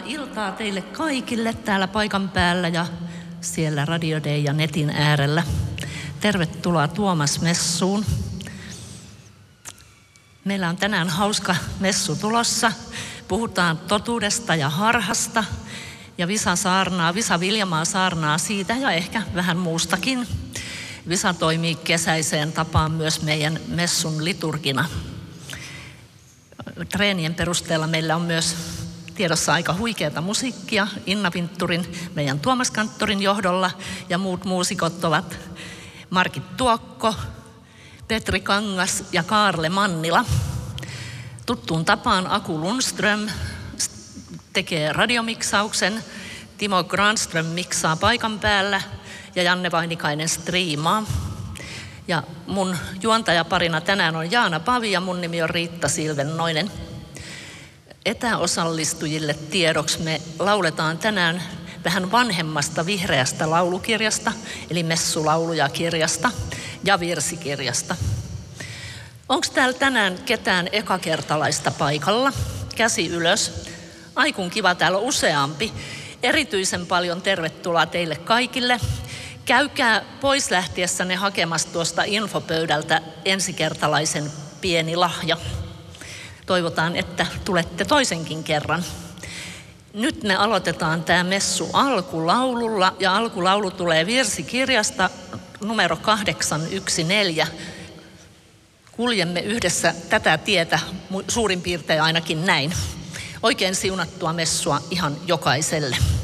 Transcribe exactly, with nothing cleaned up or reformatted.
iltaa teille kaikille täällä paikan päällä ja siellä Radio Day ja netin äärellä. Tervetuloa Tuomas-messuun. Meillä on tänään hauska messu tulossa. Puhutaan totuudesta ja harhasta. Ja Visa saarnaa, Visa Viljamaa saarnaa siitä ja ehkä vähän muustakin. Visa toimii kesäiseen tapaan myös meidän messun liturgina. Treenien perusteella meillä on myös tiedossa aika huikeata musiikkia Inna Vintturin, meidän Tuomas-kanttorin johdolla, ja muut muusikot ovat Margit Tuokko, Petri Kangas ja Kaarle Mannila. Tuttuun tapaan Aku Lundström tekee radiomiksauksen, Timo Granström miksaa paikan päällä ja Janne Vainikainen striimaa. Ja mun juontajaparina tänään on Jaana Pavi ja mun nimi on Riitta Silvennoinen. Etäosallistujille tiedoksi me lauletaan tänään vähän vanhemmasta vihreästä laulukirjasta, eli messulauluja kirjasta ja virsikirjasta. Onko täällä tänään ketään ekakertalaista paikalla? Käsi ylös. Ai kun kiva, täällä on useampi. Erityisen paljon tervetuloa teille kaikille. Käykää pois lähtiessänne hakemassa tuosta infopöydältä ensikertalaisen pieni lahja. Toivotaan, että tulette toisenkin kerran. Nyt me aloitetaan tämä messu alkulaululla, ja alkulaulu tulee virsikirjasta numero kahdeksan yksi neljä. Kuljemme yhdessä tätä tietä, suurin piirtein ainakin näin. Oikein siunattua messua ihan jokaiselle.